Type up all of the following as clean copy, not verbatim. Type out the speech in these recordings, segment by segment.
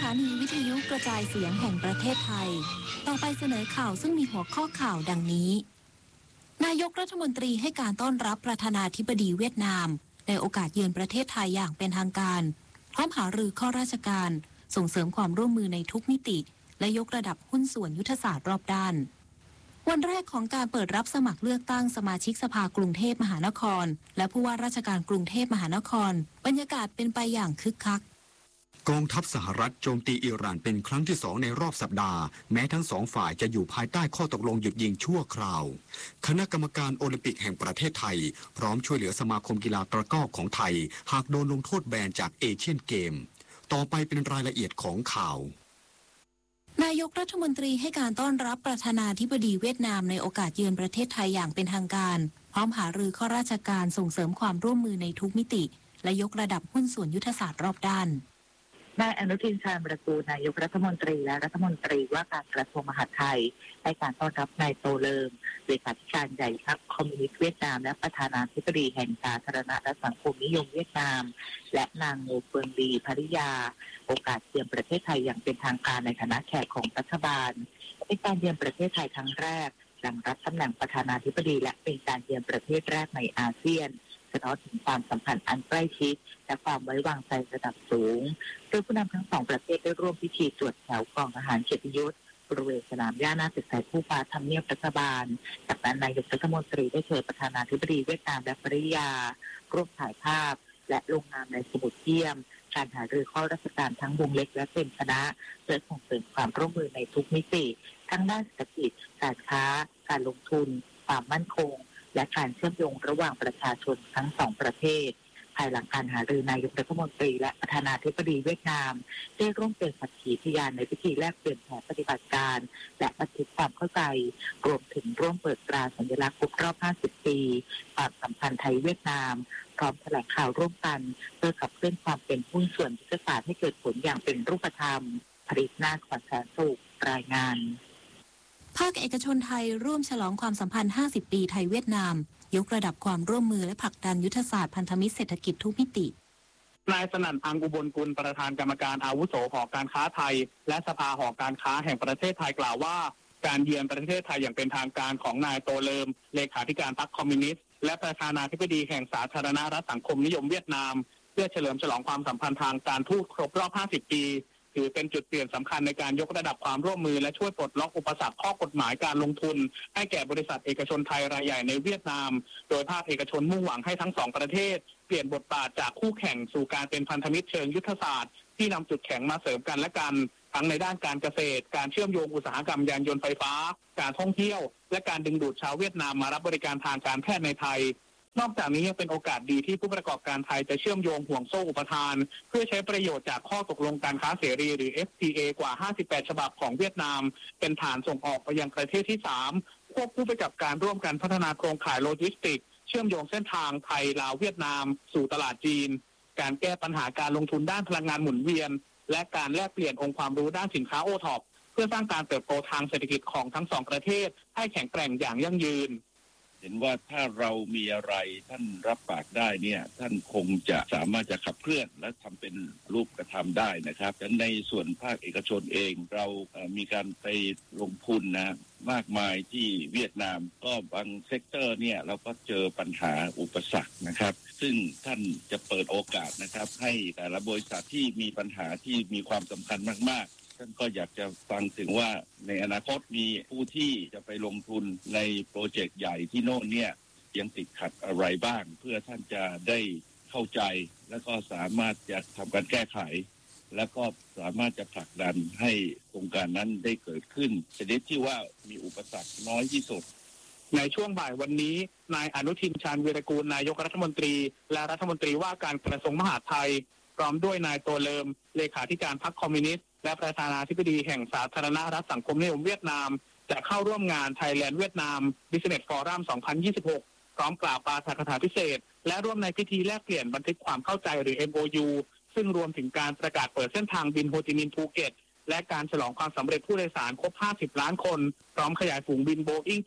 านีวิทยุกระจายเสียงแห่งประเทศไทยต่อไปเสนอข่าวซึ่งมีหัวข้อข่าวดังนี้นายกรัฐมนตรีให้การต้อนรับประธานาธิบดีเวียดนามในโอกาสเยือนประเทศไทยอย่างเป็นทางการพร้อมหารือข้อราชการส่งเสริมความร่วมมือในทุกมิติและยกระดับหุ้นส่วนยุทธศาสตร์รอบด้านวันแรกของการเปิดรับสมัครเลือกตั้งสมาชิกสภากรุงเทพมหานครและผู้ว่าราชการกรุงเทพมหานครบรรยากาศเป็นไปอย่างคึกคักกองทัพสหรัฐโจมตีอิหร่านเป็นครั้งที่2ในรอบสัปดาห์แม้ทั้ง2ฝ่ายจะอยู่ภายใต้ข้อตกลงหยุดยิงชั่วคราวคณะกรรมการโอลิมปิกแห่งประเทศไทยพร้อมช่วยเหลือสมาคมกีฬาตะกร้อของไทยหากโดนลงโทษแบนจากเอเชียนเกมต่อไปเป็นรายละเอียดของข่าวนายกรัฐมนตรีให้การต้อนรับประธานาธิบดีเวียดนามในโอกาสเยือนประเทศไทยอย่างเป็นทางการพร้อมหารือข้อราชการส่งเสริมความร่วมมือในทุกมิติและยกระดับหุ้นส่วนยุทธศาสตร์รอบด้านนายอนุทินชาญวิรากูลนายกรัฐมนตรีและรัฐมนตรีว่าการกระทรวงมหาดไทยให้การต้อนรับนายโตเลิมเลขาธิการใหญ่พรรคคอมมิวนิสต์เวียดนามและประธานาธิบดีแห่งสาธารณรัฐสังคมนิยมเวียดนามและนางโงเฟิงลีภริยาโอกาสเยือนประเทศไทยอย่างเป็นทางการในฐานะแขกของรัฐบาลเป็นการเยือนประเทศไทยครั้งแรกหลังรับตำแหน่งประธานาธิบดีและเป็นการเยือนประเทศแรกในอาเซียนสะท้อนถึงความสัมพันธ์อันใกล้ชิดและความไว้วางใจระดับสูงโดยผู้นำทั้งสองประเทศได้ร่วมพิธีตรวจแถวกองทหารเกียรติยศบริเวณสนามหญ้าหน้าตึกไทยคู่ฟ้าทำเนียบรัฐบาลจากนั้นนายกรัฐมนตรีได้เชิญประธานาธิบดีเวียดนามและภริยาร่วมถ่ายภาพและลงนามในสมุดเยี่ยมการหารือข้อราชการทั้งวงเล็กและเป็นคณะเพื่อส่งเสริมความร่วมมือในทุกมิติทั้งด้านเศรษฐกิจการค้าการลงทุนความมั่นคงและการเชื่อมโยงระหว่างประชาชนทั้งสองประเทศภายหลังการหารือนายกรัฐมนตรีและประธานาธิบดีเวียดนามได้ร่วมเป็นสักขีพยานในพิธีแลกเปลี่ยนแผนปฏิบัติการและบันทึกความเข้าใจรวมถึงร่วมเปิดตราสัญลักษณ์ครบรอบ 50 ปีความสัมพันธ์ไทยเวียดนามพร้อมแถลงข่าวร่วมกันเพื่อขับเคลื่อนความเป็นหุ้นส่วนยุทธศาสตร์ให้เกิดผลอย่างเป็นรูปธรรมผลิตนาถขวัญแสนสุขรายงานภาคเอกชนไทยร่วมฉลองความสัมพันธ์ 50 ปีไทยเวียดนามยกระดับความร่วมมือและผลักดันยุทธศาสตร์พันธมิตรเศรษฐกิจทุกมิตินายสนั่น อังอุบลกุลประธานกรรมการอาวุโสหอการค้าไทยและสภาหอการค้าแห่งประเทศไทยกล่าวว่าการเยือนประเทศไทยอย่างเป็นทางการของนายโตเลิมเลขาธิการพรรคคอมมิวนิสต์และประธานาธิบดีแห่งสาธารณรัฐสังคมนิยมเวียดนามเพื่อเฉลิมฉลองความสัมพันธ์ทางการทูตครบรอบ 50 ปีถือเป็นจุดเปลี่ยนสำคัญในการยกระดับความร่วมมือและช่วยปลดล็อกอุปสรรคข้อกฎหมายการลงทุนให้แก่บริษัทเอกชนไทยรายใหญ่ในเวียดนามโดยภาคเอกชนมุ่งหวังให้ทั้งสองประเทศเปลี่ยนบทบาทจากคู่แข่งสู่การเป็นพันธมิตรเชิงยุทธศาสตร์ที่นำจุดแข็งมาเสริมกันและกันทั้งในด้านการเกษตรการเชื่อมโยงอุตสาหกรรมยานยนต์ไฟฟ้าการท่องเที่ยวและการดึงดูดชาวเวียดนามมารับบริการทางการแพทย์ในไทยนอกจากนี้ยังเป็นโอกาสดีที่ผู้ประกอบการไทยจะเชื่อมโยงห่วงโซ่อุปทานเพื่อใช้ประโยชน์จากข้อตกลงการค้าเสรีหรือ FTA กว่า 58 ฉบับของเวียดนามเป็นฐานส่งออกไปยังประเทศที่ 3 ควบคู่ไปกับการร่วมกันพัฒนาโครงข่ายโลจิสติกส์เชื่อมโยงเส้นทางไทยลาวเวียดนามสู่ตลาดจีนการแก้ปัญหาการลงทุนด้านพลังงานหมุนเวียนและการแลกเปลี่ยนองค์ความรู้ด้านสินค้าโอท็อปเพื่อสร้างการเติบโตทางเศรษฐกิจของทั้งสองประเทศให้แข็งแกร่งอย่างยั่งยืนเห็นว่าถ้าเรามีอะไรท่านรับปากได้เนี่ยท่านคงจะสามารถจะขับเคลื่อนและทำเป็นรูปกระทำได้นะครับและในส่วนภาคเอกชนเองเรามีการไปลงทุนนะมากมายที่เวียดนามก็บางเซกเตอร์เนี่ยเราก็เจอปัญหาอุปสรรคนะครับซึ่งท่านจะเปิดโอกาสนะครับให้แต่ละบริษัทที่มีปัญหาที่มีความสำคัญมากๆท่านก็อยากจะฟังถึงว่าในอนาคตมีผู้ที่จะไปลงทุนในโปรเจกต์ใหญ่ที่โน่นเนี่ยยังติดขัดอะไรบ้างเพื่อท่านจะได้เข้าใจแล้วก็สามารถจะทำการแก้ไขแล้วก็สามารถจะผลักดันให้โครงการนั้นได้เกิดขึ้นชนิดที่ว่ามีอุปสรรคน้อยที่สุดในช่วงบ่ายวันนี้นายอนุทินชาญวีรกูลนายกรัฐมนตรีและรัฐมนตรีว่าการกระทรวงมหาดไทยพร้อมด้วยนายโตเลิมเลขาธิการพรรคคอมมิวนิสต์และประธานาธิบดีแห่งสาธารณรัฐสังคมนิยมเวียดนามจะเข้าร่วมงาน Thailand เวียดนาม Business Forum 2026 พร้อมกล่าวปาฐกถาพิเศษและร่วมในพิธีแลกเปลี่ยนบันทึกความเข้าใจหรือ MOU ซึ่งรวมถึงการประกาศเปิดเส้นทางบินโฮจิมินห์ภูเก็ตและการฉลองความสำเร็จผู้โดยสารครบ 50 ล้านคนพร้อมขยายฝูงบิน Boeing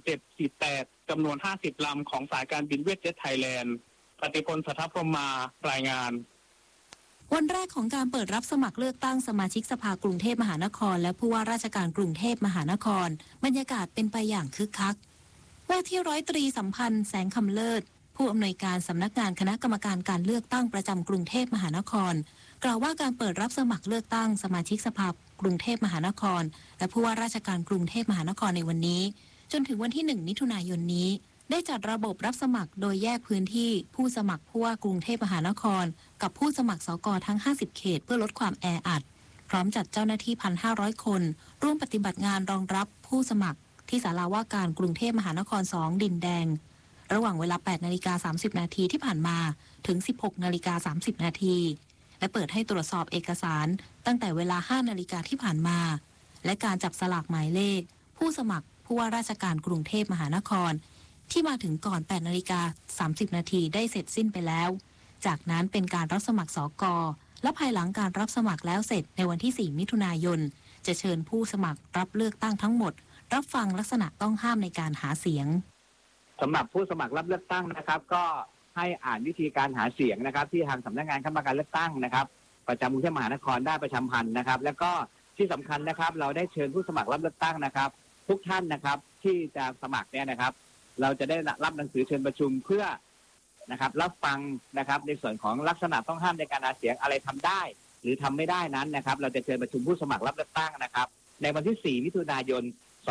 737-48 จำนวน 50 ลำของสายการบินเวียดเจ็ตไทยแลนด์ปฏิพล สัทธพรหมารายงานวันแรกของการเปิดรับสมัครเลือกตั้งสมาชิกสภากรุงเทพมหานครและผู้ว่าราชการกรุงเทพมหานครบรรยากาศเป็นไปอย่างคึกคักว่าที่ร้อยตรีสัมพันธ์แสงคำเลิศผู้อำนวยการสำนักงานคณะกรรมการการเลือกตั้งประจำกรุงเทพมหานครกล่าวว่าการเปิดรับสมัครเลือกตั้งสมาชิกสภากรุงเทพมหานครและผู้ว่าราชการกรุงเทพมหานครในวันนี้จนถึงวันที่1 มิถุนายนนี้ได้จัดระบบรับสมัครโดยแยกพื้นที่ผู้สมัครผู้ว่ากรุงเทพมหานครกับผู้สมัครสกทั้ง50เขตเพื่อลดความแออัดพร้อมจัดเจ้าหน้าที่ 1,500 คนร่วมปฏิบัติงานรองรับผู้สมัครที่ศาลาว่าการกรุงเทพมหานคร2ดินแดงระหว่างเวลา 8:30 นาทีที่ผ่านมาถึง 16:30 นาทีและเปิดให้ตรวจสอบเอกสารตั้งแต่เวลา 5 นาฬิกาที่ผ่านมาและการจับสลากหมายเลขผู้สมัครผู้ว่าราชการกรุงเทพมหานครที่มาถึงก่อน 8:30 นาทีได้เสร็จสิ้นไปแล้วจากนั้นเป็นการรับสมัครสก.และภายหลังการรับสมัครแล้วเสร็จในวันที่ 4 มิถุนายนจะเชิญผู้สมัครรับเลือกตั้งทั้งหมดรับฟังลักษณะต้องห้ามในการหาเสียงสำหรับผู้สมัครรับเลือกตั้งนะครับก็ให้อ่านวิธีการหาเสียงนะครับที่ทางสำนักงานคณะกรรมการเลือกตั้งนะครับประจำกรุงเทพมหานครได้ประชาสัมพันธ์นะครับแล้วก็ที่สำคัญนะครับเราได้เชิญผู้สมัครรับเลือกตั้งนะครับทุกท่านนะครับที่จะสมัครเนี่ยนะครับเราจะได้รับหนังสือเชิญประชุมเพื่อนะครับรับฟังนะครับในส่วนของลักษณะต้องห้ามในการหาเสียงอะไรทำได้หรือทำไม่ได้นั้นนะครับเราจะเชิญประชุมผู้สมัครรับเลือกตั้งนะครับในวันที่ 4 มิถุนายน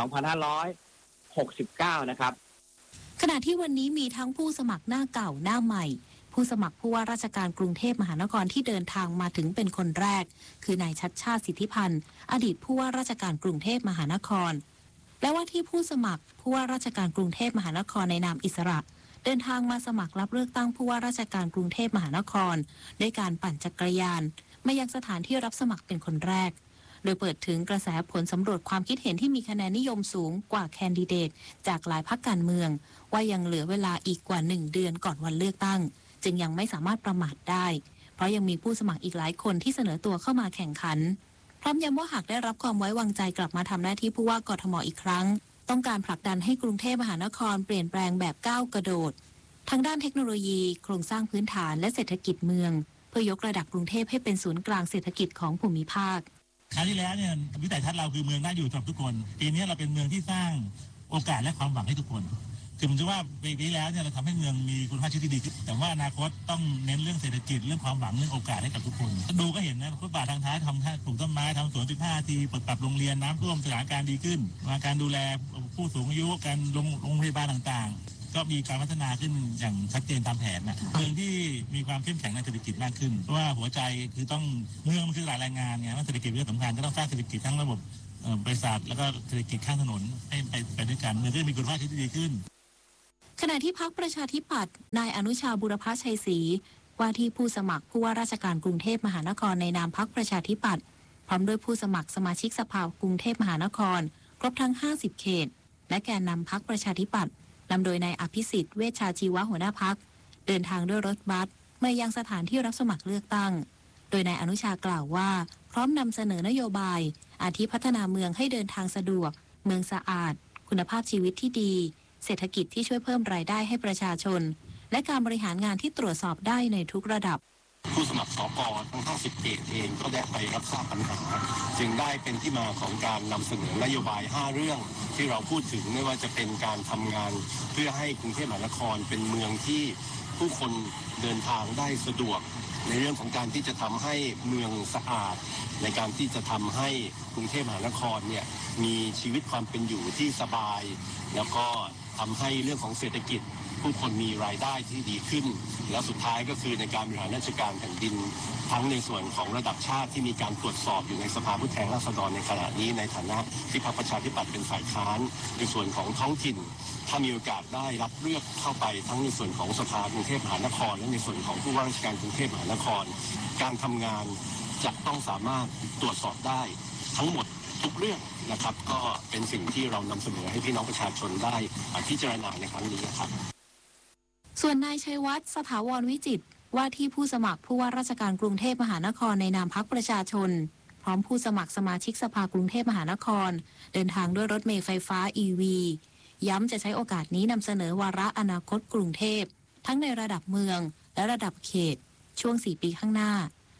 2569 นะครับขณะที่วันนี้มีทั้งผู้สมัครหน้าเก่าหน้าใหม่ผู้สมัครผู้ว่าราชการกรุงเทพมหานครที่เดินทางมาถึงเป็นคนแรกคือนายชัชชาติสิทธิพันธ์อดีตผู้ว่าราชการกรุงเทพมหานครและว่าที่ผู้สมัครผู้ว่าราชการกรุงเทพมหานครในนามอิสระเดินทางมาสมัครรับเลือกตั้งผู้ว่าราชการกรุงเทพมหานครด้วยการปั่นจักรยานมายังสถานที่รับสมัครเป็นคนแรกโดยเปิดถึงกระแสผลสำรวจความคิดเห็นที่มีคะแนนนิยมสูงกว่าแคนดิเดตจากหลายพรรคการเมืองว่ายังเหลือเวลาอีกกว่า1 เดือนก่อนวันเลือกตั้งจึงยังไม่สามารถประมาทได้เพราะยังมีผู้สมัครอีกหลายคนที่เสนอตัวเข้ามาแข่งขันพร้อมย้ำว่าหากได้รับความไว้วางใจกลับมาทำหน้าที่ผู้ว่ากทมอีกครั้งต้องการผลักดันให้กรุงเทพมหานครเปลี่ยนแปลงแบบก้าวกระโดดทั้งด้านเทคโนโลยีโครงสร้างพื้นฐานและเศรษฐกิจเมืองเพื่อยกระดับกรุงเทพให้เป็นศูนย์กลางเศรษฐกิจของภูมิภาคคราวที่แล้วเนี่ยวิสัยทัศน์เราคือเมืองน่าอยู่สำหรับทุกคนปีนี้เราเป็นเมืองที่สร้างโอกาสและความหวังให้ทุกคนคือผมจะว่าปีนี้แล้วเนี่ยเราทำให้เมืองมีคุณภาพชีวิตที่ดีขึ้นแต่ว่าอนาคตต้องเน้นเรื่องเศรษฐกิจเรื่องความหวังเรื่องโอกาสให้กับทุกคนดูก็เห็นนะฟุตบาททางเท้าทำปลูกต้นไม้ทำสวน15 ทีปรับโรงเรียนน้ำท่วมสถานการณ์ดีขึ้นมาการดูแลผู้สูงอายุการโรงพยาบาลต่างๆก็มีการพัฒนาขึ้นอย่างชัดเจนตามแผนนะเมืองที่มีความเข้มแข็งในเศรษฐกิจมากขึ้นเพราะว่าหัวใจคือต้องเมืองมันคือหลายแรงงานไงว่าเศรษฐกิจเป็นเรื่องสำคัญก็ต้องสร้างเศรษฐกิจทั้งระบบบริษัทแล้วก็เศรษฐกิจข้างถนนให้ไปด้วยกันเมืองที่มีคุณภาพชีวิตที่ดีขึ้นขณะที่พรรคประชาธิปัตย์นายอนุชาบุรพชัยศรีว่าที่ผู้สมัครผู้ว่าราชการกรุงเทพมหานครในนามพรรคประชาธิปัตย์พร้อมด้วยผู้สมัครสมาชิกสภากรุงเทพมหานครครบทั้ง50เขตและแกนนำพรรคประชาธิปัตย์นำโดยนายอภิสิทธิ์เวชชาชีวะหัวหน้าพรรคเดินทางด้วยรถบัสมายังสถานที่รับสมัครเลือกตั้งโดยนายอนุชากล่าวว่าพร้อมนำเสนอนโยบายอาทิพัฒนาเมืองให้เดินทางสะดวกเมืองสะอาดคุณภาพชีวิตที่ดีเศรษฐกิจที่ช่วยเพิ่มรายได้ให้ประชาชนและการบริหารงานที่ตรวจสอบได้ในทุกระดับผู้สมัครสก.ทั้ง50เขตเองก็ได้ไปรับทราบปัญหาจึงได้เป็นที่มาของการนำเสนอนโยบาย5เรื่องที่เราพูดถึงไม่ว่าจะเป็นการทำงานเพื่อให้กรุงเทพมหานครเป็นเมืองที่ผู้คนเดินทางได้สะดวกในเรื่องของการที่จะทำให้เมืองสะอาดในการที่จะทำให้กรุงเทพมหานครเนี่ยมีชีวิตความเป็นอยู่ที่สบายแล้วก็ทำให้เรื่องของเศรษฐกิจผู้คนมีรายได้ที่ดีขึ้นและสุดท้ายก็คือในการบริหารราชการแผ่นดินทั้งในส่วนของระดับชาติที่มีการตรวจสอบอยู่ในสภาผู้แทนราษฎรในขณะนี้ในฐานะที่พรรคประชาธิปัตย์เป็นฝ่ายค้านในส่วนของท้องถิ่นถ้ามีโอกาสได้รับเลือกเข้าไปทั้งในส่วนของสภากรุงเทพมหานครและในส่วนของผู้ว่าราชการกรุงเทพมหานครการทำงานจะต้องสามารถตรวจสอบได้ทั้งหมดทุกเรื่องนะครับก็เป็นสิ่งที่เรานำเสนอให้พี่น้องประชาชนได้พิจารณาในครั้งนี้ครับส่วนนายชัยวัฒน์สถาวรวิจิตรว่าที่ผู้สมัครผู้ว่าราชการกรุงเทพมหานครในนามพรรคประชาชนพร้อมผู้สมัครสมาชิกสภากรุงเทพมหานครเดินทางด้วยรถเมล์ไฟฟ้า EV ย้ำจะใช้โอกาสนี้นำเสนอวาระอนาคตกรุงเทพทั้งในระดับเมืองและระดับเขตช่วง4 ปีข้างหน้า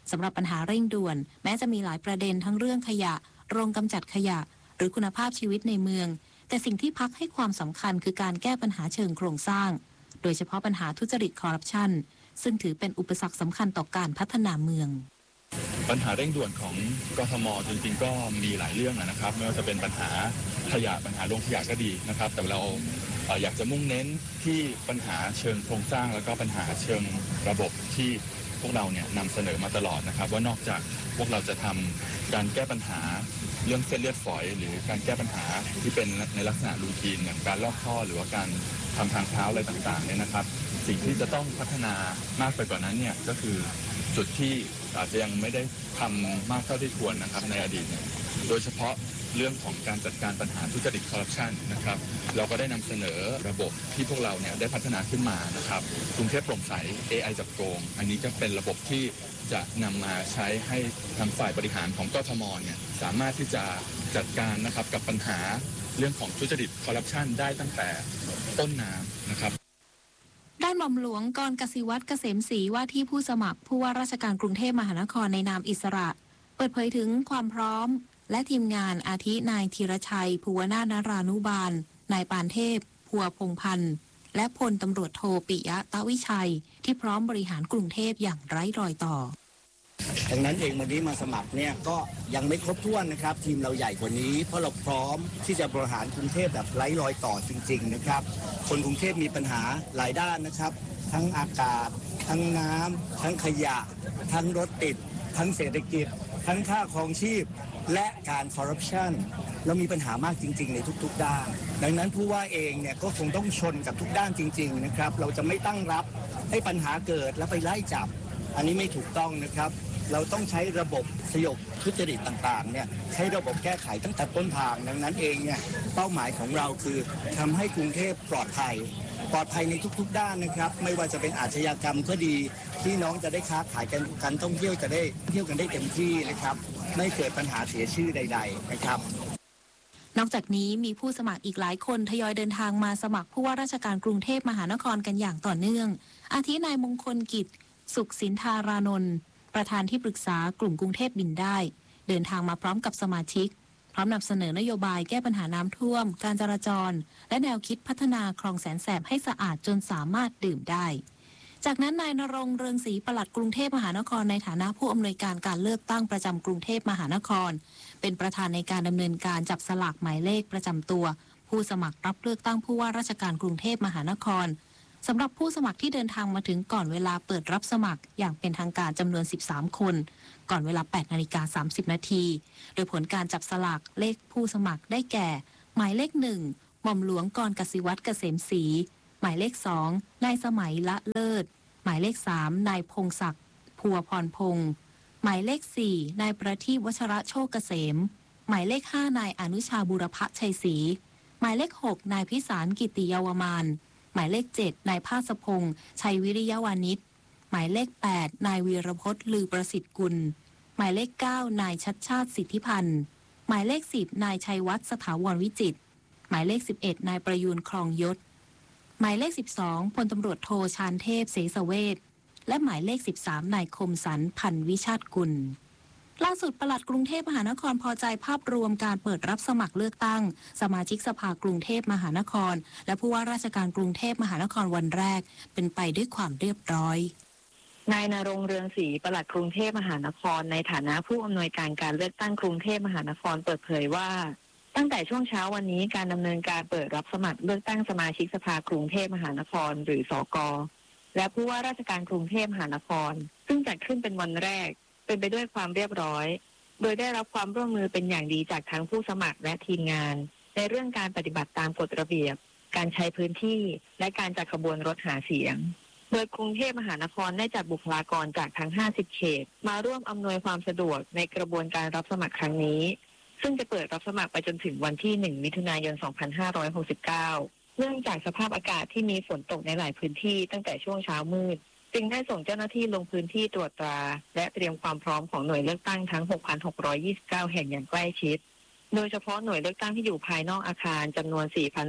สำหรับปัญหาเร่งด่วนแม้จะมีหลายประเด็นทั้งเรื่องขยะโรงกำจัดขยะหรือคุณภาพชีวิตในเมืองแต่สิ่งที่พรรคให้ความสำคัญคือการแก้ปัญหาเชิงโครงสร้างโดยเฉพาะปัญหาทุจริตคอร์รัปชันซึ่งถือเป็นอุปสรรคสำคัญต่อการพัฒนาเมืองปัญหาเร่งด่วนของกทม.จริงๆก็มีหลายเรื่องนะครับไม่ว่าจะเป็นปัญหาขยะปัญหาโรงขยะก็ดีนะครับแต่เราอยากจะมุ่งเน้นที่ปัญหาเชิงโครงสร้างแล้วก็ปัญหาเชิงระบบที่พวกเราเนี่ยนำเสนอมาตลอดนะครับว่านอกจากพวกเราจะทำการแก้ปัญหาเรื่องเส้นเลือดฝอยหรือการแก้ปัญหาที่เป็นในลักษณะรูทีนอย่างการลอกท่อหรือว่าการทำทางเท้าอะไรต่างๆเนี่ยนะครับสิ่งที่จะต้องพัฒนามากไปกว่านั้นเนี่ยก็คือจุดที่อาจจะยังไม่ได้ทำมากเท่าที่ควรนะครับในอดีตเนี่ยโดยเฉพาะเรื่องของการจัดการปัญหาทุจริตคอร์รัปชันนะครับเราก็ได้นำเสนอระบบที่พวกเราเนี่ยได้พัฒนาขึ้นมานะครับกรุงเทพโปร่งใส AI จับโกงอันนี้ก็เป็นระบบที่จะนำมาใช้ให้ทางฝ่ายบริหารของกทมเนี่ยสามารถที่จะจัดการนะครับกับปัญหาเรื่องของทุจริตคอร์รัปชันได้ตั้งแต่ต้นน้ำนะครับด้านหม่อมหลวงกรกสิวัฒน์เกษมศรีว่าที่ผู้สมัครผู้ว่าราชการกรุงเทพมหานครในนามอิสระเปิดเผยถึงความพร้อมและทีมงานอาทินายธีรชัยภูวนาถนรานุบาลนายปานเทพพัวพงพันธ์และพลตำรวจโทปิยะตะวิชัยที่พร้อมบริหารกรุงเทพอย่างไร้รอยต่อดังนั้นเองวันนี้มาสมัครเนี่ยก็ยังไม่ครบถ้วนนะครับทีมเราใหญ่กว่านี้เพราะเราพร้อมที่จะบริหารกรุงเทพแบบไร้รอยต่อจริงๆนะครับคนกรุงเทพมีปัญหาหลายด้านนะครับทั้งอากาศทั้งน้ำทั้งขยะทั้งรถติดทั้งเศรษฐกิจทั้งค่าครองชีพและการคอร์รัปชันเรามีปัญหามากจริงๆในทุกๆด้านดังนั้นผู้ว่าเองเนี่ยก็คงต้องชนกับทุกด้านจริงๆนะครับเราจะไม่ตั้งรับให้ปัญหาเกิดแล้วไปไล่จับอันนี้ไม่ถูกต้องนะครับเราต้องใช้ระบบสยบทุจริตต่างๆเนี่ยใช้ระบบแก้ไขตั้งแต่ต้นทางดังนั้นเองเนี่ยเป้าหมายของเราคือทำให้กรุงเทพปลอดภัยในทุกๆด้านนะครับไม่ว่าจะเป็นอาชญากรรมก็ดีพี่น้องจะได้ค้าขายกันการท่องเที่ยวจะได้เที่ยวกันได้เต็มที่นะครับไม่เกิดปัญหาเสียชื่อใดๆนะครับนอกจากนี้มีผู้สมัครอีกหลายคนทยอยเดินทางมาสมัครผู้ว่าราชการกรุงเทพมหานครกันอย่างต่อเนื่องอาทินายมงคลกิจสุขสินธารานนท์ประธานที่ปรึกษากลุ่มกรุงเทพบินได้เดินทางมาพร้อมกับสมาชิกพร้อมนำเสนอนโยบายแก้ปัญหาน้ำท่วมการจราจรและแนวคิดพัฒนาคลองแสนแสบให้สะอาดจนสามารถดื่มได้จากนั้นนายณรงค์เรืองศรีปลัดกรุงเทพมหานครในฐานะผู้อำนวยการการเลือกตั้งประจำกรุงเทพมหานครเป็นประธานในการดำเนินการจับสลากหมายเลขประจำตัวผู้สมัครรับเลือกตั้งผู้ว่าราชการกรุงเทพมหานครสำหรับผู้สมัครที่เดินทางมาถึงก่อนเวลาเปิดรับสมัครอย่างเป็นทางการจำนวน13คนก่อนเวลา 8:30 น.โดยผลการจับสลากเลขผู้สมัครได้แก่หมายเลข1หม่อมหลวงกรกสิวัฒน์เกษมศรีหมายเลข2นายสมัยละเลิศหมายเลข3นายพงศักดิ์พัวพรพงษ์หมายเลข4นายประทีปวชระโชคเกษมหมายเลข5นายอนุชาบุรพชัยศรีหมายเลข6นายพิสารกิติเยาวมานหมายเลข7นายภาสพงษ์ชัยวิริยวานิชหมายเลข8นายวีรพจน์ลือประสิทธิ์กุลหมายเลข9นายชัดชาติสิทธิพันธ์หมายเลข10นายชัยวัฒน์สถาวรวิจิตรหมายเลข11นายประยูนครองยศหมายเลข12พลตำรวจโทชาญเทพเสสเวชและหมายเลข13นายคมสันพันวิชาติกุลล่าสุดปลัดกรุงเทพมหานครพอใจภาพรวมการเปิดรับสมัครเลือกตั้งสมาชิกสภากรุงเทพมหานครและผู้ว่าราชการกรุงเทพมหานครวันแรกเป็นไปด้วยความเรียบร้อยนายณรงค์เรืองศรีปลัดกรุงเทพมหานครในฐานะผู้อำนวยการการเลือกตั้งกรุงเทพมหานครเปิดเผยว่าตั้งแต่ช่วงเช้าวันนี้การดำเนินการเปิดรับสมัครเลือกตั้งสมาชิกสภากรุงเทพมหานครหรือสก.และผู้ว่าราชการกรุงเทพมหานครซึ่งจัดขึ้นเป็นวันแรกเป็นไปด้วยความเรียบร้อยโดยได้รับความร่วมมือเป็นอย่างดีจากทั้งผู้สมัครและทีมงานในเรื่องการปฏิบัติตามกฎระเบียบการใช้พื้นที่และการจัดขบวนรถหาเสียงโดยกรุงเทพมหานครได้จัดบุคลากรจากทั้ง50เขตมาร่วมอำนวยความสะดวกในกระบวนการรับสมัครครั้งนี้ซึ่งจะเปิดรับสมัครไปจนถึงวันที่1มิถุนายน2569เนื่องจากสภาพอากาศที่มีฝนตกในหลายพื้นที่ตั้งแต่ช่วงเช้ามืดจึงได้ส่งเจ้าหน้าที่ลงพื้นที่ตรวจตราและเตรียมความพร้อมของหน่วยเลือกตั้งทั้ง 6,629 แห่งอย่างใกล้ชิดโดยเฉพาะหน่วยเลือกตั้งที่อยู่ภายนอกอาคารจำนวน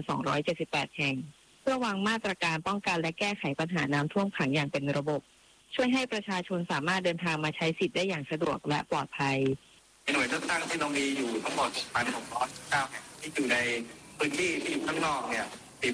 4,278 แห่งเพื่อวางมาตรการป้องกันและแก้ไขปัญหาน้ำท่วมขังอย่างเป็นระบบช่วยให้ประชาชนสามารถเดินทางมาใช้สิทธิ์ได้อย่างสะดวกและปลอดภัยหน่วยเลือกตั้งที่เรามีอยู่ทั้งหมด 6,609 แห่งที่อยู่ในพื้นที่ที่อยู่ข้างนอกเนี่ย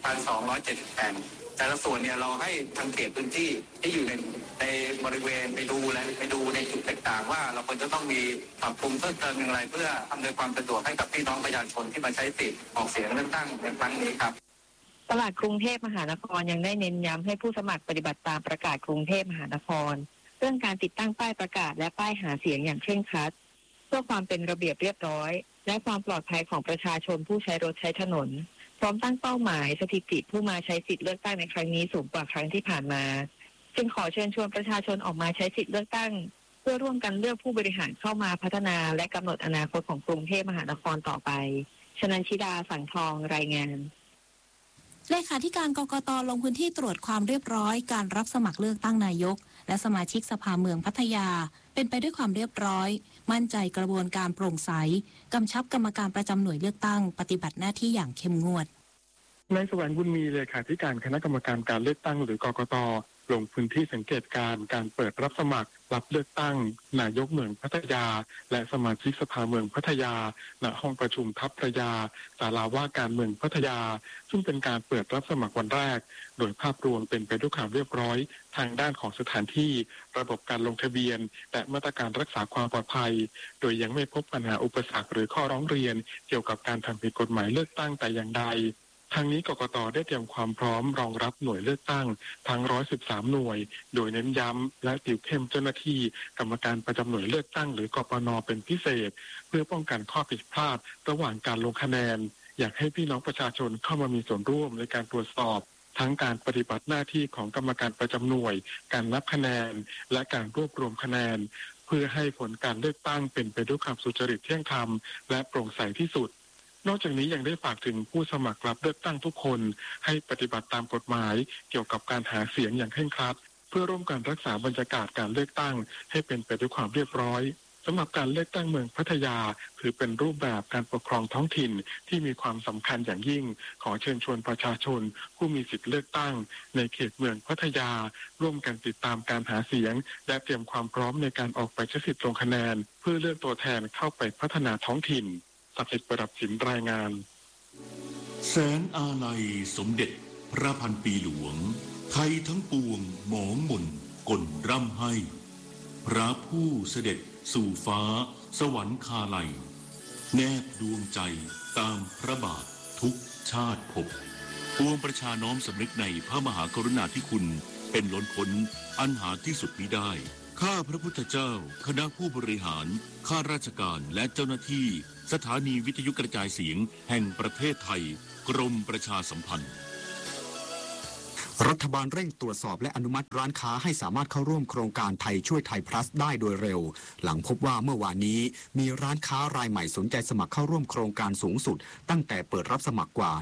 4,270 แห่งแต่ละส่วนเนี่ยเราให้ทางเขตพื้นที่ที่อยู่ในบริเวณไปดูในจุดต่างๆว่าเราควรจะต้องมีปรับปรุงเพิ่มเติมอย่างไรเพื่ออำนวยความสะดวกให้กับพี่น้องประชาชนที่มาใช้สิทธิ์ออกเสียงเลือกตั้งในครั้งนี้ครับตลาดกรุงเทพมหานครยังได้เน้นย้ำให้ผู้สมัครปฏิบัติตามประกาศกรุงเทพมหานครเรื่องการติดตั้งป้ายประกาศและป้ายหาเสียงอย่างเคร่งครัดเพื่อความเป็นระเบียบเรียบร้อยและความปลอดภัยของประชาชนผู้ใช้รถใช้ถนนพร้อมตั้งเป้าหมายสถิติผู้มาใช้สิทธิ์เลือกตั้งในครั้งนี้สูงกว่าครั้งที่ผ่านมาจึงขอเชิญชวนประชาชนออกมาใช้สิทธิ์เลือกตั้งเพื่อร่วมกันเลือกผู้บริหารเข้ามาพัฒนาและกำหนดอนาคตของกรุงเทพมหานครต่อไปชนันชิดาสังทองรายงานเลขาธิการกกต.ลงพื้นที่ตรวจความเรียบร้อยการรับสมัครเลือกตั้งนายกและสมาชิกสภาเมืองพัทยาเป็นไปด้วยความเรียบร้อยมั่นใจกระบวนการโปร่งใสกำชับกรรมการประจำหน่วยเลือกตั้งปฏิบัติหน้าที่อย่างเข้มงวดนายแสวงบุญมีเลขาธิการคณะกรรมการการเลือกตั้งหรือกกต.ลงพื้นที่สังเกตการเปิดรับสมัครรับเลือกตั้งนายกเมืองพัทยาและสมาชิกสภาเมืองพัทยาณห้องประชุมทัพพระยาศาลาว่าการเมืองพัทยาซึ่งเป็นการเปิดรับสมัครวันแรกโดยภาพรวมเป็นไปด้วยความเรียบร้อยทางด้านของสถานที่ระบบการลงทะเบียนและมาตรการรักษาความปลอดภัยโดยยังไม่พบปัญหาอุปสรรคหรือข้อร้องเรียนเกี่ยวกับการทำผิดกฎหมายเลือกตั้งแต่อย่างใดทางนี้กกต.ได้เตรียมความพร้อมรองรับหน่วยเลือกตั้งทั้ง113หน่วยโดยเน้นย้ำและติวเข้มเจ้าหน้าที่กรรมการประจำหน่วยเลือกตั้งหรือกปน.เป็นพิเศษเพื่อป้องกันข้อผิดพลาดระหว่างการลงคะแนนอยากให้พี่น้องประชาชนเข้ามามีส่วนร่วมในการตรวจสอบทั้งการปฏิบัติหน้าที่ของกรรมการประจำหน่วยการนับคะแนนและการรวบรวมคะแนนเพื่อให้ผลการเลือกตั้งเป็นไปด้วยความสุจริตเที่ยงธรรมและโปร่งใสที่สุดนอกจากนี้ยังได้ฝากถึงผู้สมัครรับเลือกตั้งทุกคนให้ปฏิบัติตามกฎหมายเกี่ยวกับการหาเสียงอย่างเคร่งครัดเพื่อร่วมกันรักษาบรรยากาศการเลือกตั้งให้เป็นไปด้วยความเรียบร้อยสำหรับการเลือกตั้งเมืองพัทยาถือเป็นรูปแบบการปกครองท้องถิ่นที่มีความสำคัญอย่างยิ่งขอเชิญชวนประชาชนผู้มีสิทธิเลือกตั้งในเขตเมืองพัทยาร่วมกันติดตามการหาเสียงและเตรียมความพร้อมในการออกไปใช้สิทธิลงคะแนนเพื่อเลือกตัวแทนเข้าไปพัฒนาท้องถิ่นศักดิ์สิทธิ์ประดับสินรายงานแสนอาลัยสมเด็จพระพันปีหลวงไทยทั้งปวงหมองหม่นกลร่ำให้พระผู้เสด็จสู่ฟ้าสวรรคาลัยแนบดวงใจตามพระบาททุกชาติภพปวงประชาน้อมสำนึกในพระมหากรุณาธิคุณเป็นล้นพ้นอันหาที่สุดมิได้ข้าพระพุทธเจ้าคณะผู้บริหารข้าราชการและเจ้าหน้าที่สถานีวิทยุกระจายเสียงแห่งประเทศไทยกรมประชาสัมพันธ์รัฐบาลเร่งตรวจสอบและอนุมัติร้านค้าให้สามารถเข้าร่วมโครงการไทยช่วยไทย plus ได้โดยเร็วหลังพบว่าเมื่อวานนี้มีร้านค้ารายใหม่สนใจสมัครเข้าร่วมโครงการสูงสุดตั้งแต่เปิดรับสมัครกว่า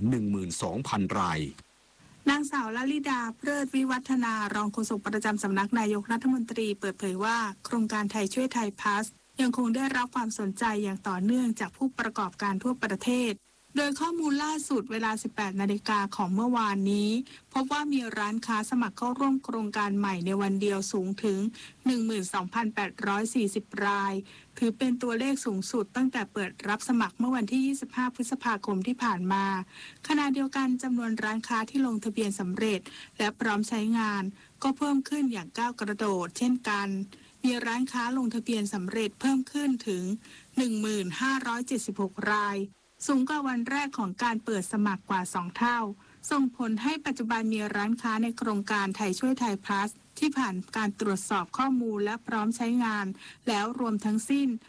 12,000 รายนางสาวลลิดาเพลิดวิวัฒนารองโฆษกประจำสำนักนายกรัฐมนตรีเปิดเผยว่าโครงการไทยช่วยไทย plus ยังคงได้รับความสนใจอย่างต่อเนื่องจากผู้ประกอบการทั่วประเทศโดยข้อมูลล่าสุดเวลา 18 นาฬิกาของเมื่อวานนี้พบว่ามีร้านค้าสมัครเข้าร่วมโครงการใหม่ในวันเดียวสูงถึง 12,840 รายถือเป็นตัวเลขสูงสุดตั้งแต่เปิดรับสมัครเมื่อวันที่ 25 พฤษภาคมที่ผ่านมาขณะเดียวกันจำนวนร้านค้าที่ลงทะเบียนสำเร็จและพร้อมใช้งานก็เพิ่มขึ้นอย่างก้าวกระโดดเช่นกันมีร้านค้าลงทะเบียนสำเร็จเพิ่มขึ้นถึง 1,576 รายสูงกว่าวันแรกของการเปิดสมัครกว่า 2 เท่าส่งผลให้ปัจจุบันมีร้านค้าในโครงการไทยช่วยไทย plus ที่ผ่านการตรวจสอบข้อมูลและพร้อมใช้งานแล้วรวมทั้งสิ้น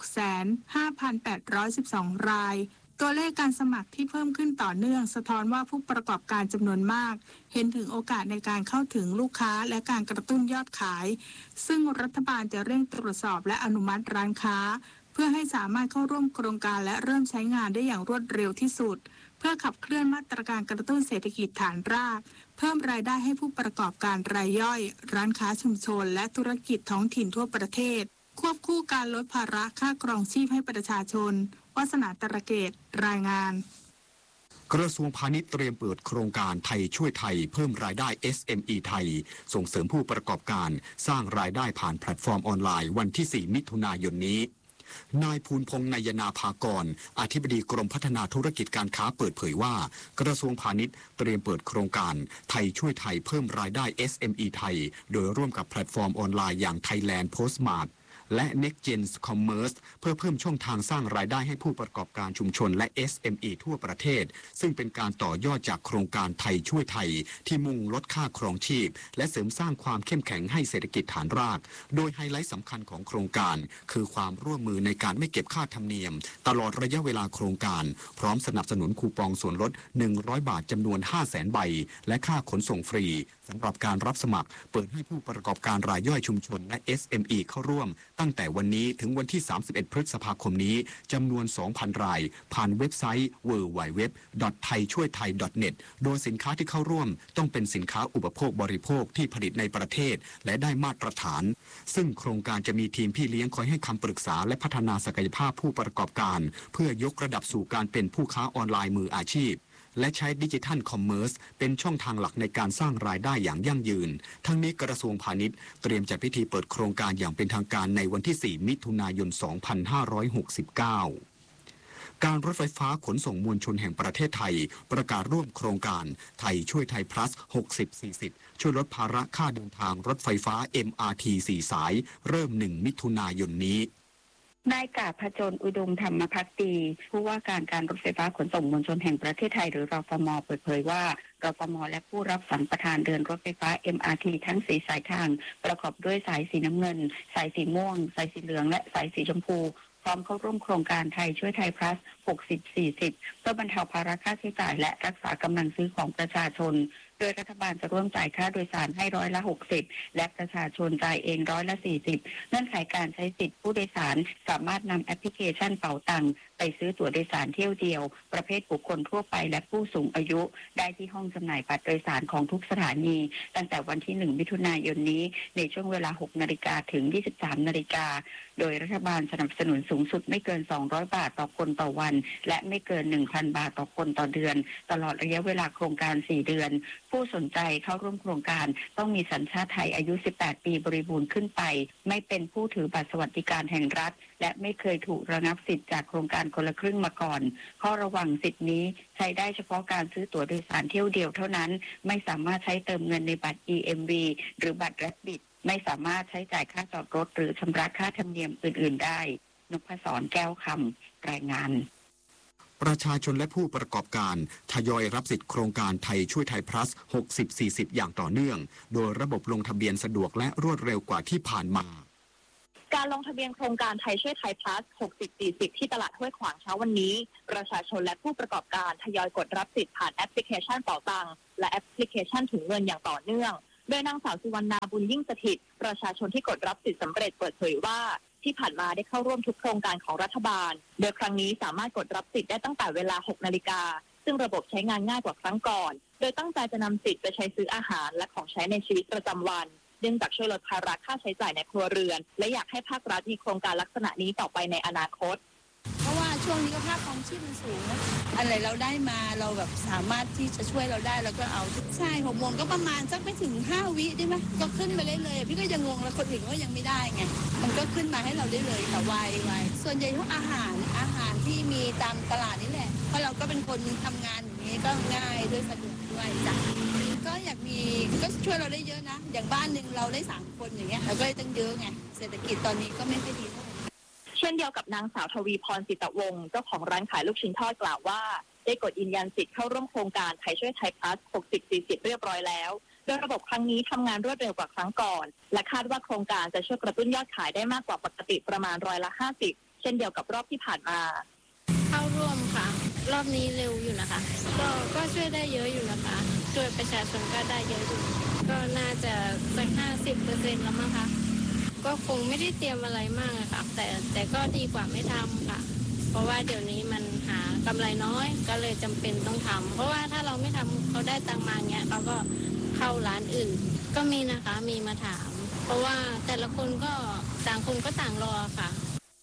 65,812 รายตัวเลขการสมัครที่เพิ่มขึ้นต่อเนื่องสะท้อนว่าผู้ประกอบการจำนวนมากเห็นถึงโอกาสในการเข้าถึงลูกค้าและการกระตุ้นยอดขายซึ่งรัฐบาลจะเร่งตรวจสอบและอนุมัติร้านค้าเพื่อให้สามารถเข้าร่วมโครงการและเริ่มใช้งานได้อย่างรวดเร็วที่สุดเพื่อขับเคลื่อนมาตรการกระตุ้นเศรษฐกิจฐานรากเพิ่มรายได้ให้ผู้ประกอบการรายย่อยร้านค้าชุมชนและธุรกิจท้องถิ่นทั่วประเทศควบคู่การลดภาระค่าครองชีพให้ประชาชนวาสนาตระเกตรายงานกระทรวงพาณิชย์เตรียมเปิดโครงการไทยช่วยไทยเพิ่มรายได้ SME ไทยส่งเสริมผู้ประกอบการสร้างรายได้ผ่านแพลตฟอร์มออนไลน์วันที่ 4 มิถุนายนนี้นายภูลพงษ์นายนาภากรอธิบดีกรมพัฒนาธุรกิจการค้าเปิดเผยว่ากระทรวงพาณิชย์เตรียมเปิดโครงการไทยช่วยไทยเพิ่มรายได้ SME ไทยโดยร่วมกับแพลตฟอร์มออนไลน์อย่าง Thailand Postmartและ Next Gen Commerce เพื่อเพิ่มช่องทางสร้างรายได้ให้ผู้ประกอบการชุมชนและ SME ทั่วประเทศซึ่งเป็นการต่อยอดจากโครงการไทยช่วยไทยที่มุ่งลดค่าครองชีพและเสริมสร้างความเข้มแข็งให้เศรษฐกิจฐานรากโดยไฮไลท์สำคัญของโครงการคือความร่วมมือในการไม่เก็บค่าธรรมเนียมตลอดระยะเวลาโครงการพร้อมสนับสนุนคูปองส่วนลด100 บาทจำนวน 500,000 ใบและค่าขนส่งฟรีสำหรับการรับสมัครเปิดให้ผู้ประกอบการรายย่อยชุมชนและ SME เข้าร่วมตั้งแต่วันนี้ถึงวันที่ 31 พฤษภาคมนี้จำนวน 2,000 รายผ่านเว็บไซต์ www.thaichuithai.net โดยสินค้าที่เข้าร่วมต้องเป็นสินค้าอุปโภคบริโภคที่ผลิตในประเทศและได้มาตรฐานซึ่งโครงการจะมีทีมพี่เลี้ยงคอยให้คำปรึกษาและพัฒนาศักยภาพผู้ประกอบการเพื่อยกระดับสู่การเป็นผู้ค้าออนไลน์มืออาชีพและใช้ดิจิทัลคอมเมอร์สเป็นช่องทางหลักในการสร้างรายได้อย่างยั่งยืนทั้งนี้กระทรวงพาณิชย์เตรียมจัดพิธีเปิดโครงการอย่างเป็นทางการในวันที่ 4 มิถุนายน 2569 การรถไฟฟ้าขนส่งมวลชนแห่งประเทศไทยประกาศร่วมโครงการไทยช่วยไทย plus 60-40 ช่วยลดภาระค่าเดินทางรถไฟฟ้า MRT 4 สายเริ่ม 1 มิถุนายนนี้นายกาพจนอุดมธรรมภักดีผู้ว่าการรถไฟฟ้าขนส่งมวลชนแห่งประเทศไทยหรือรฟม.เปิดเผยว่ารฟม.และผู้รับสัมปทานเดินรถไฟฟ้า MRT ทั้ง4สายทางประกอบด้วยสายสีน้ำเงินสายสีม่วงสายสีเหลืองและสายสีชมพูพร้อมเข้าร่วมโครงการไทยช่วยไทย plus 60-40 เพื่อบรรเทาภาระค่าใช้จ่ายและรักษากำลังซื้อของประชาชนโดยรัฐบาลจะร่วมจ่ายค่าโดยสารให้60%และประชาชนจ่ายเอง40%เงื่อนไขการใช้สิทธิผู้โดยสารสามารถนำแอปพลิเคชันเป๋าตังค์ไปซื้อตั๋วโดยสารเที่ยวเดียวประเภทบุคคลทั่วไปและผู้สูงอายุได้ที่ห้องจำหน่ายบัตรโดยสารของทุกสถานีตั้งแต่วันที่ 1 มิถุนายนนี้ในช่วงเวลา 6 นาฬิกาถึง 23 นาฬิกาโดยรัฐบาลสนับสนุนสูงสุดไม่เกิน200 บาทต่อคนต่อวันและไม่เกิน 1,000 บาทต่อคนต่อเดือนตลอดระยะเวลาโครงการ 4 เดือนผู้สนใจเข้าร่วมโครงการต้องมีสัญชาติไทยอายุ 18 ปีบริบูรณ์ขึ้นไปไม่เป็นผู้ถือบัตรสวัสดิการแห่งรัฐและไม่เคยถูกระงับสิทธิ์จากโครงการคนละครึ่งมาก่อนข้อระวังสิทธินี้ใช้ได้เฉพาะการซื้อตั๋วโดยสารเที่ยวเดียวเท่านั้นไม่สามารถใช้เติมเงินในบัตร EMV หรือบัตร Rabbit ไม่สามารถใช้จ่ายค่าจอดรถหรือชำระค่าธรรมเนียมอื่นๆได้นพศรแก้วคำรายงานประชาชนและผู้ประกอบการทยอยรับสิทธิโครงการไทยช่วยไทย plus 60-40 อย่างต่อเนื่องโดยระบบลงทะเบียนสะดวกและรวดเร็วกว่าที่ผ่านมาการลงทะเบียนโครงการไทยช่วยไทย plus 60-40 ที่ตลาดห้วยขวางเช้าวันนี้ประชาชนและผู้ประกอบการทยอยกดรับสิทธิ์ผ่านแอปพลิเคชันเป๋าตังค์และแอปพลิเคชันถุงเงินอย่างต่อเนื่องโดยนางสาวสุวรรณาบุญยิ่งสถิตประชาชนที่กดรับสิทธิ์สำเร็จเปิดเผยว่าที่ผ่านมาได้เข้าร่วมทุกโครงการของรัฐบาลโดยครั้งนี้สามารถกดรับสิทธิ์ได้ตั้งแต่เวลา 6 นาฬิกาซึ่งระบบใช้งานง่ายกว่าครั้งก่อนโดยตั้งใจจะนำสิทธิ์ไปใช้ซื้ออาหารและของใช้ในชีวิตประจำวันเนื่องจากช่วยลดภาระค่าใช้จ่ายในครัวเรือนและอยากให้ภาครัฐมีโครงการลักษณะนี้ต่อไปในอนาคตเพราะว่าช่วงนี้ก็ค่าครองชีพมันสูงนะอะไรเราได้มาเราแบบสามารถที่จะช่วยเราได้เราก็เอาใช่6 โมงก็ประมาณสักไม่ถึง5 วิได้ไหมก็ขึ้นไปเลยพี่ก็ยังงงแล้วคนอื่นก็ยังไม่ได้ไงมันก็ขึ้นมาให้เราได้เลยแต่ไวส่วนใหญ่พวกอาหารที่มีตามตลาดนี่แหละเพราะเราก็เป็นคนทำงานอย่างนี้ก็ง่ายด้วยสะดวกด้วยจ้ะก็อยากมีก็ช่วยเราได้เยอะนะอย่างบ้านหนึ่งเราได้3 คนอย่างเงี้ยเราก็ได้ตั้งเยอะไงเศรษฐกิจตอนนี้ก็ไม่ค่อยดีเท่าไหร่เช่นเดียวกับนางสาวทวีพรสิตวงศ์เจ้าของร้านขายลูกชิ้นทอดกล่าวว่าได้กดยืนยันสิทธิ์เข้าร่วมโครงการไทยช่วยไทย plus 60-40 เรียบร้อยแล้วโดยระบบครั้งนี้ทำงานรวดเร็วกว่าครั้งก่อนและคาดว่าโครงการจะช่วยกระตุ้นยอดขายได้มากกว่าปกติประมาณ50%เช่นเดียวกับรอบที่ผ่านมาเข้าร่วมค่ะรอบนี้เร็วอยู่นะคะก็ช่วยได้เยอะอยู่นะคะช่วยประชาชนก็ได้เยอะอยู่ก็น่าจะสัก 50% แล้วมั้งคะก็คงไม่ได้เตรียมอะไรมากค่ะแต่ก็ดีกว่าไม่ทำค่ะเพราะว่าเดี๋ยวนี้มันหากำไรน้อยก็เลยจำเป็นต้องทำเพราะว่าถ้าเราไม่ทำเขาได้ตังมาเงี้ยเขาก็เข้าร้านอื่นก็มีนะคะมีมาถามเพราะว่าแต่ละคนก็ต่างคนก็ต่างรอค่ะข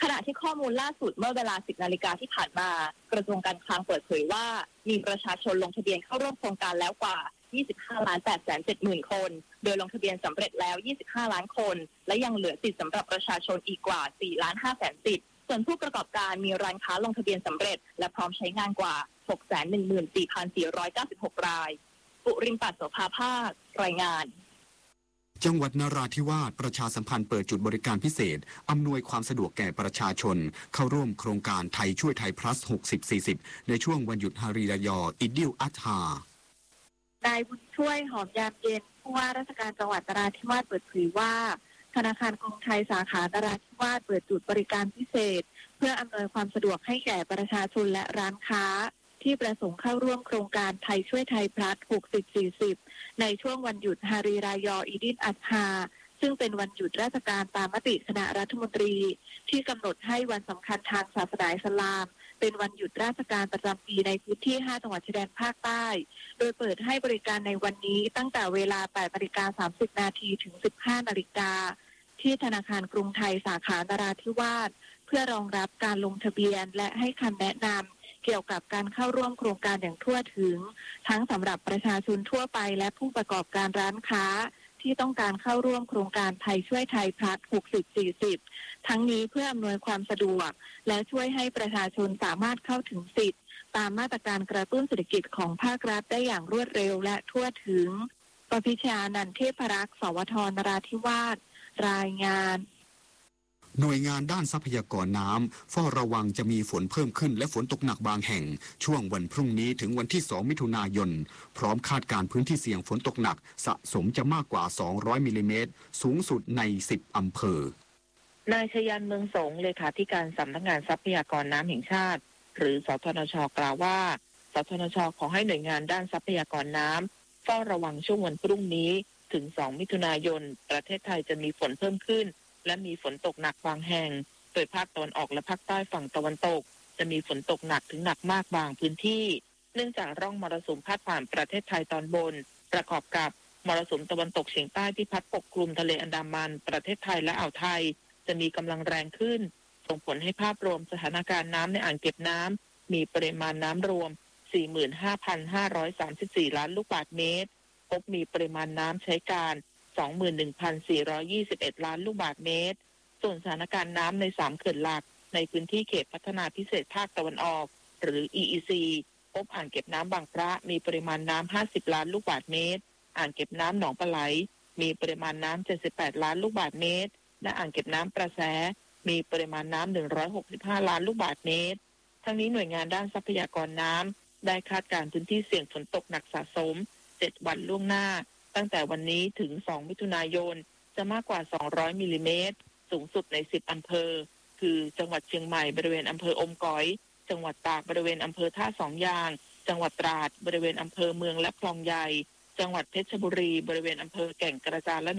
ขณะที่ข้อมูลล่าสุดเมื่อเวลา 10 นาฬิกาที่ผ่านมากระทรวงการคลังเปิดเผยว่ามีประชาชนลงทะเบียนเข้าร่วมโครงการแล้วกว่า 25,870,000 คน โดยลงทะเบียนสำเร็จแล้ว 25 ล้านคนและยังเหลือสิทธิ์สำหรับประชาชนอีกกว่า 4,500,000 สิทธิ์ส่วนผู้ประกอบการมีร้านค้าลงทะเบียนสำเร็จและพร้อมใช้งานกว่า 614,496 รายปุริมปัตย์ โสภาภาครายงานจังหวัดนราธิวาสประชาสัมพันธ์เปิดจุดบริการพิเศษอำนวยความสะดวกแก่ประชาชนเข้าร่วมโครงการไทยช่วยไทย plus 60-40 ในช่วงวันหยุดฮารีรายออิดดิลอัฎฮานายบุญช่วยหอมยามเย็นผู้ว่าราชการจังหวัดนราธิวาสเปิดเผยว่าธนาคารกรุงไทยสาขานราธิวาสเปิดจุดบริการพิเศษเพื่ออำนวยความสะดวกให้แก่ประชาชนและร้านค้าที่ประสงค์เข้าร่วมโครงการไทยช่วยไทย plus 60-40 ในช่วงวันหยุดฮารีรายออีดิลอัฎฮาซึ่งเป็นวันหยุดราชการตามมติคณะรัฐมนตรีที่กำหนดให้วันสำคัญทางศาสนาอิสลามเป็นวันหยุดราชการประจำปีในพื้นที่ 5 จังหวัดชายแดนภาคใต้โดยเปิดให้บริการในวันนี้ตั้งแต่เวลา 8:30 นาทีถึง 15 นาฬิกาที่ธนาคารกรุงไทยสาขานราธิวาสเพื่อรองรับการลงทะเบียนและให้คำแนะนำเกี่ยวกับการเข้าร่วมโครงการอย่างทั่วถึงทั้งสำหรับประชาชนทั่วไปและผู้ประกอบการร้านค้าที่ต้องการเข้าร่วมโครงการไทยช่วยไทย plus 60-40 ทั้งนี้เพื่ออำนวยความสะดวกและช่วยให้ประชาชนสามารถเข้าถึงสิทธิ์ตามมาตรการกระตุ้นเศรษฐกิจของภาครัฐได้อย่างรวดเร็วและทั่วถึงปพิชานันท์เทพรักษ์ สวท นราธิวาสรายงานหน่วยงานด้านทรัพยากรน้ำเฝ้าระวังจะมีฝนเพิ่มขึ้นและฝนตกหนักบางแห่งช่วงวันพรุ่งนี้ถึงวันที่ 2 มิถุนายนพร้อมคาดการพื้นที่เสี่ยงฝนตกหนักสะสมจะมากกว่า 200 มิลลิเมตรสูงสุดใน 10 อำเภอนายชยันเมืองสงเลขาธิการสำนักงานทรัพยากรน้ำแห่งชาติหรือสทนช.กล่าวว่าสทนช.ขอให้หน่วยงานด้านทรัพยากรน้ำเฝ้าระวังช่วงวันพรุ่งนี้ถึง 2 มิถุนายนประเทศไทยจะมีฝนเพิ่มขึ้นและมีฝนตกหนักบางแห่งโดยภาคตะวันออกและภาคใต้ฝั่งตะวันตกจะมีฝนตกหนักถึงหนักมากบางพื้นที่เนื่องจากร่องมรสุมพาดผ่านประเทศไทยตอนบนประกอบกับมรสุมตะวันตกเฉียงใต้ที่พัดปกคลุมทะเลอันดามันประเทศไทยและอ่าวไทยจะมีกำลังแรงขึ้นส่งผลให้ภาพรวมสถานการณ์น้ำในอ่างเก็บน้ำมีปริมาณน้ำรวม 45,534 ล้านลูกบาศก์เมตรพบมีปริมาณน้ำใช้การ 21,421 ล้านลูกบาศก์เมตรส่วนสถานการณ์น้ำใน3เขื่อนหลักในพื้นที่เขตพัฒนาพิเศษภาคตะวันออกหรือ EEC พบอ่างเก็บน้ำบางพระมีปริมาณน้ำ50 ล้านลูกบาศก์เมตรอ่างเก็บน้ำหนองปลาไหลมีปริมาณน้ำ78 ล้านลูกบาศก์เมตรและอ่างเก็บน้ำประแสมีปริมาณน้ำ165 ล้านลูกบาศก์เมตรทั้งนี้หน่วยงานด้านทรัพยากรน้ำได้คาดการณ์พื้นที่เสี่ยงฝนตกหนักสะสม7 วันล่วงหน้าตั้งแต่วันนี้ถึง 2 มิถุนายนจะมากกว่า 200 มิลลิเมตรสูงสุดใน 10 อำเภอคือจังหวัดเชียงใหม่บริเวณอำเภออมก๋อยจังหวัดตากบริเวณอำเภอท่าสองยางจังหวัดตราดบริเวณอำเภอเมืองและคลองใหญ่จังหวัดเพชรบุรีบริเวณอำเภอแก่งกระจานและ